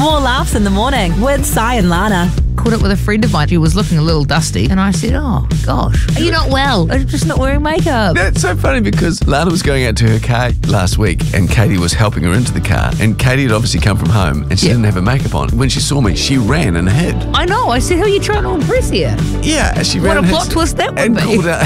More laughs in the morning with Si and Lana. Caught up with a friend of mine. She was looking a little dusty, and I said, "Oh gosh, are you not well? I'm just not wearing makeup." That's so funny because Lana was going out to her car last week and Katie was helping her into the car, and Katie had obviously come from home and she didn't have her makeup on. When she saw me, she ran and hid. I know. I said, "Who are you trying to impress here?" Yeah, she ran What a and plot hid twist that would and be. called out.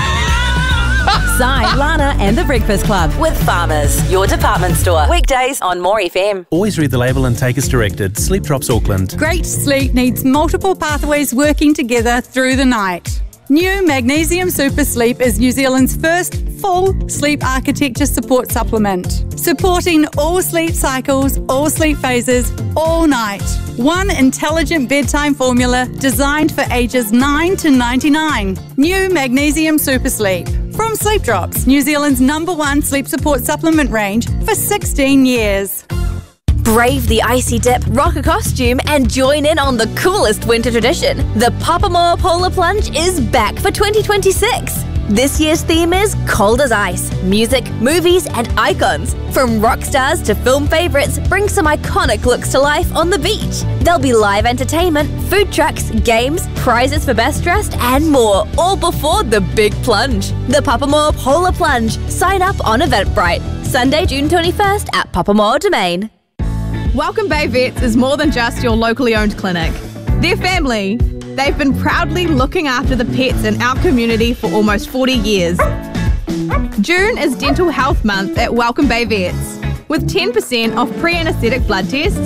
Si, Lana and the Breakfast Club with Farmers, your department store. Weekdays on More FM. Always read the label and take as directed. Sleep Drops Auckland. Great sleep needs multiple pathways working together through the night. New Magnesium Super Sleep is New Zealand's first full sleep architecture support supplement, supporting all sleep cycles, all sleep phases, all night. One intelligent bedtime formula designed for ages 9 to 99. New Magnesium Super Sleep. From Sleep Drops, New Zealand's #1 sleep support supplement range for 16 years. Brave the icy dip, rock a costume, and join in on the coolest winter tradition. The Papamoa Polar Plunge is back for 2026. This year's theme is cold as ice. Music, movies, and icons. From rock stars to film favourites, bring some iconic looks to life on the beach. There'll be live entertainment, food trucks, games, prizes for best dressed, and more, all before the big plunge. The Papamoa Polar Plunge. Sign up on Eventbrite. Sunday, June 21st at Papamoa Domain. Welcome Bay Vets is more than just your locally owned clinic. They're family. They've been proudly looking after the pets in our community for almost 40 years. June is Dental Health Month at Welcome Bay Vets, with 10% off pre-anaesthetic blood tests,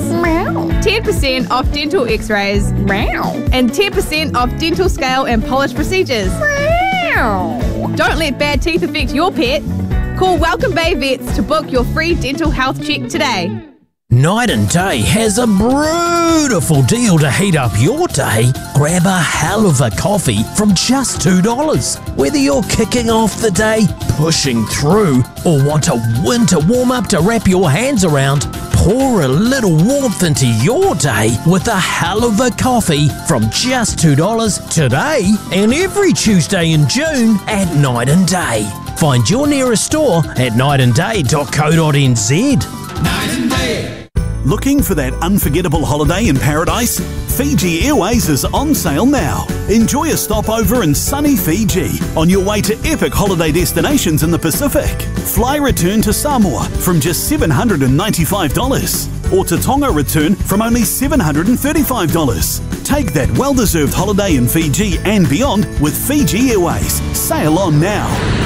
10% off dental x-rays, and 10% off dental scale and polish procedures. Don't let bad teeth affect your pet. Call Welcome Bay Vets to book your free dental health check today. Night and Day has a beautiful deal to heat up your day. Grab a hell of a coffee from just $2. Whether you're kicking off the day, pushing through, or want a winter warm-up to wrap your hands around, pour a little warmth into your day with a hell of a coffee from just $2 today and every Tuesday in June at Night and Day. Find your nearest store at nightandday.co.nz. Night and Day. Looking for that unforgettable holiday in paradise? Fiji Airways is on sale now. Enjoy a stopover in sunny Fiji on your way to epic holiday destinations in the Pacific. Fly return to Samoa from just $795 or to Tonga return from only $735. Take that well-deserved holiday in Fiji and beyond with Fiji Airways. Sail on now.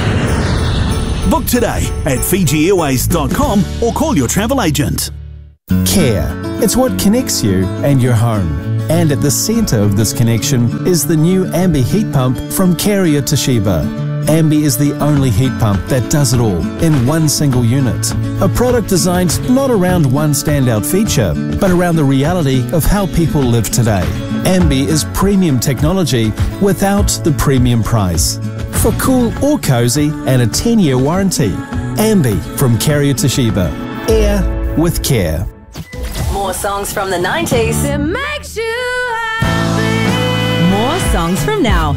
Book today at FijiAirways.com or call your travel agent. Care. It's what connects you and your home. And at the centre of this connection is the new Ambi heat pump from Carrier Toshiba. Ambi is the only heat pump that does it all in one single unit. A product designed not around one standout feature, but around the reality of how people live today. Ambi is premium technology without the premium price. For cool or cozy and a 10-year warranty. Ambi from Carrier Toshiba. Air with care. More songs from the 90s. It makes you happy. More songs from now.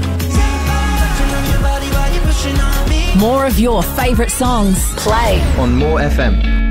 More of your favourite songs. Play on More FM.